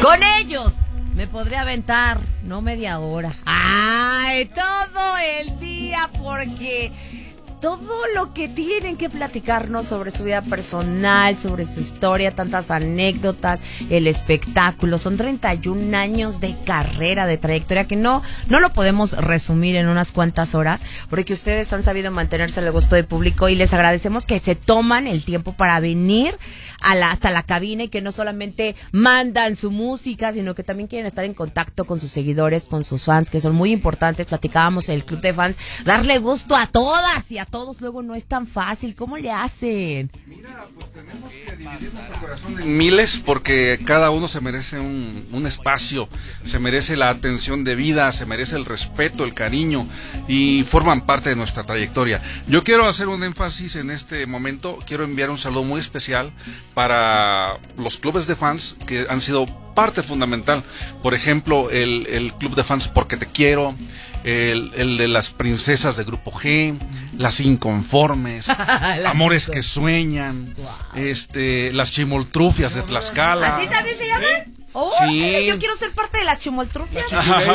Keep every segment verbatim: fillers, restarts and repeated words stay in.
Con ellos me podría aventar, no media hora, ay, todo el día, porque todo lo que tienen que platicarnos sobre su vida personal, sobre su historia, tantas anécdotas, el espectáculo. Son treinta y un años de carrera, de trayectoria, que no, no lo podemos resumir en unas cuantas horas, porque ustedes han sabido mantenerse al gusto del público y les agradecemos que se toman el tiempo para venir a la, hasta la cabina y que no solamente mandan su música, sino que también quieren estar en contacto con sus seguidores, con sus fans, que son muy importantes. Platicábamos en el club de fans, darle gusto a todas y a todos luego no es tan fácil. ¿Cómo le hacen? Mira, pues tenemos que dividir nuestro corazón en miles, porque cada uno se merece un, un espacio, se merece la atención debida, se merece el respeto, el cariño, y forman parte de nuestra trayectoria. Yo quiero hacer un énfasis en este momento, quiero enviar un saludo muy especial para los clubes de fans que han sido parte fundamental. Por ejemplo, el, el club de fans Porque Te Quiero, el, el de las princesas de Grupo G, las Inconformes, Amores que Sueñan, wow. este, las Chimoltrufias de Tlaxcala. ¿Así también se llaman? Sí. Oh, sí. Yo quiero ser parte de la Chimoltrufia.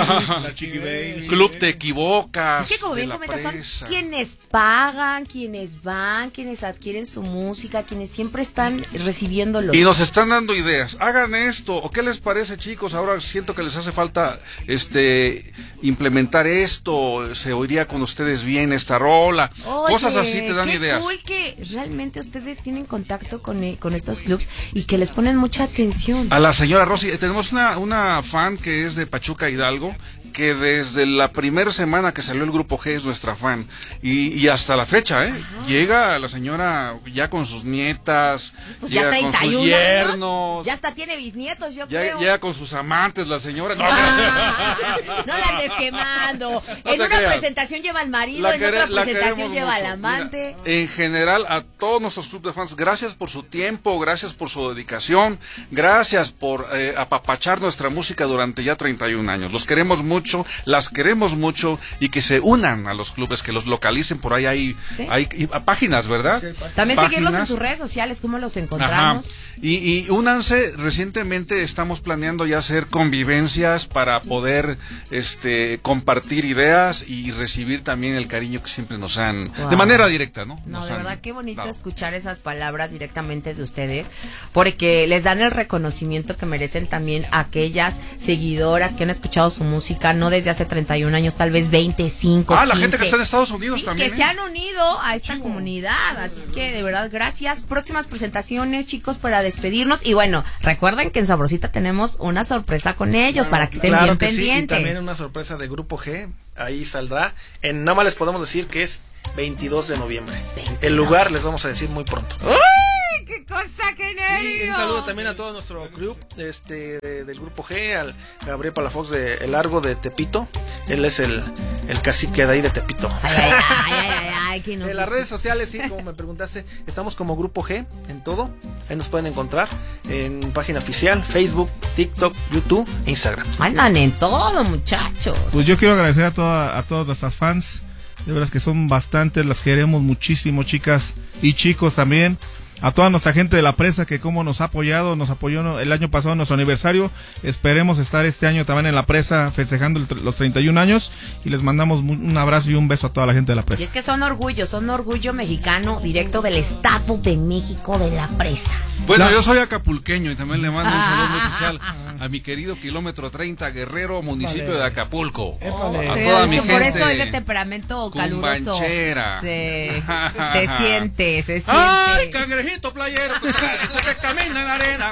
La Chiqui Baby. Club Te Equivocas. Es que como bien comentas, son quienes pagan, quienes van, quienes adquieren su música, quienes siempre están recibiéndolo. Y nos están dando ideas. Hagan esto. ¿O qué les parece, chicos? Ahora siento que les hace falta este implementar esto. Se oiría con ustedes bien esta rola. Oye, cosas así te dan qué ideas. Cool que realmente ustedes tienen contacto con, con estos clubs y que les ponen mucha atención. A la señora Rosy, tenemos una, una fan que es de Pachuca, Hidalgo, que desde la primera semana que salió el Grupo G es nuestra fan, y, y hasta la fecha, ¿eh? Ajá. Llega la señora ya con sus nietas, pues llega ya con sus yernos, años, ya hasta tiene bisnietos, yo ya, creo. Llega con sus amantes, la señora. No, ah, no la andes quemando. No en una creas. presentación lleva al marido, la en quere, otra presentación lleva al amante. Mira, en general, a todos nuestros clubes de fans, gracias por su tiempo, gracias por su dedicación, gracias por eh, apapachar nuestra música durante ya treinta y un años. Los queremos mucho. Mucho, las queremos mucho, y que se unan a los clubes, que los localicen. Por ahí hay, ¿sí? hay, hay páginas, ¿verdad? Sí, también páginas. Seguirlos en sus redes sociales, ¿cómo los encontramos? Ajá. Y, y únanse. Recientemente estamos planeando ya hacer convivencias para poder este compartir ideas y recibir también el cariño que siempre nos han, wow. de manera directa, ¿no? No, nos de han verdad, qué bonito dado. Escuchar esas palabras directamente de ustedes, porque les dan el reconocimiento que merecen también a aquellas seguidoras que han escuchado su música, no desde hace treinta y un años, tal vez veinticinco, Ah, la quince, gente que está en Estados Unidos sí, también. que ¿eh? se han unido a esta Chico. comunidad, así que de verdad, gracias. Próximas presentaciones, chicos, para despedirnos. Y bueno, recuerden que en Sabrosita tenemos una sorpresa con ellos, claro, para que estén claro bien que pendientes. Sí, y también una sorpresa de Grupo G, ahí saldrá. En nada más les podemos decir que es veintidós de noviembre. veintidós. El lugar les vamos a decir muy pronto. ¡Uy! ¡Qué cosa, qué nervio! Y un saludo también a todo nuestro club este, de, del Grupo G, al Gabriel Palafox de El Largo de Tepito. Él es el, el cacique de ahí de Tepito. Ay, ay, ay, ay, ay, ay, que no en las redes sociales, sí, como me preguntaste, estamos como Grupo G en todo. Ahí nos pueden encontrar en página oficial, Facebook, TikTok, YouTube, Instagram. Andan en todo, muchachos. Pues yo quiero agradecer a, toda, a todas nuestras fans. De veras que son bastantes, las queremos muchísimo, chicas y chicos también. A toda nuestra gente de la presa que como nos ha apoyado, nos apoyó el año pasado en nuestro aniversario. Esperemos estar este año también en la presa festejando el, los treinta y un años, y les mandamos un abrazo y un beso a toda la gente de la presa. Y es que son orgullo, son orgullo mexicano directo del Estado de México, de la presa. Bueno, la... yo soy acapulqueño y también le mando un saludo muy especial a mi querido kilómetro treinta Guerrero, municipio vale. de Acapulco. Épale. A toda mi por gente. Por eso es de temperamento caluroso. Cumbanchera. Se, se siente, se siente. ¡Ay, cangrejito playero! Que camina en la arena.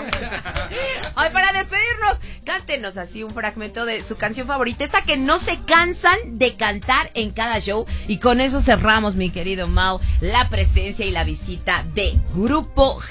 Ay, para despedirnos, cántenos así un fragmento de su canción favorita, esa que no se cansan de cantar en cada show. Y con eso cerramos, mi querido Mau, la presencia y la visita de Grupo